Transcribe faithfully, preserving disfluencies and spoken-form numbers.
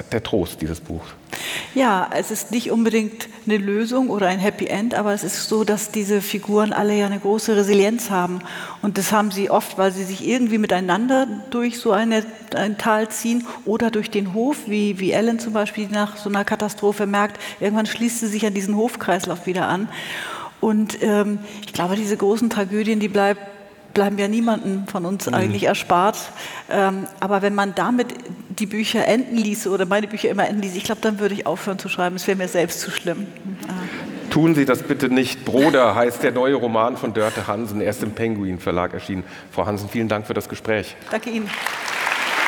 der Trost dieses Buchs. Ja, es ist nicht unbedingt eine Lösung oder ein Happy End, aber es ist so, dass diese Figuren alle ja eine große Resilienz haben. Und das haben sie oft, weil sie sich irgendwie miteinander durch so eine, ein Tal ziehen oder durch den Hof, wie, wie Ellen zum Beispiel nach so einer Katastrophe merkt, irgendwann schließt sie sich an diesen Hofkreislauf wieder an. Und ähm, ich glaube, diese großen Tragödien, die bleiben, bleiben ja niemandem von uns mhm. eigentlich erspart. Ähm, aber wenn man damit die Bücher enden ließe oder meine Bücher immer enden ließe, ich glaube, dann würde ich aufhören zu schreiben. Es wäre mir selbst zu schlimm. Ah. Tun Sie das bitte nicht. Broder heißt der neue Roman von Dörte Hansen. Er ist im Penguin Verlag erschienen. Frau Hansen, vielen Dank für das Gespräch. Danke Ihnen.